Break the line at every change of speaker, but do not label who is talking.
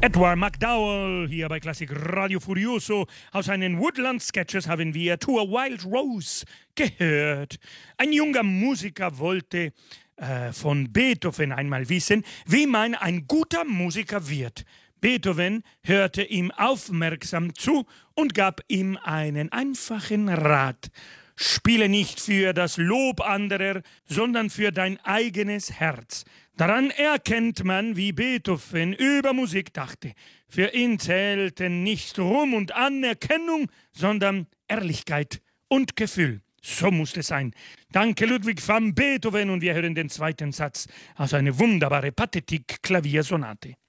Edward McDowell hier bei Klassik Radio Furioso. Aus seinen Woodland-Sketches haben wir To a Wild Rose gehört. Ein junger Musiker wollte von Beethoven einmal wissen, wie man ein guter Musiker wird. Beethoven hörte ihm aufmerksam zu und gab ihm einen einfachen Rat. Spiele nicht für das Lob anderer, sondern für dein eigenes Herz. Daran erkennt man, wie Beethoven über Musik dachte. Für ihn zählten nicht Ruhm und Anerkennung, sondern Ehrlichkeit und Gefühl. So muss es sein. Danke Ludwig van Beethoven und wir hören den zweiten Satz aus einer wunderbaren Pathetik-Klaviersonate.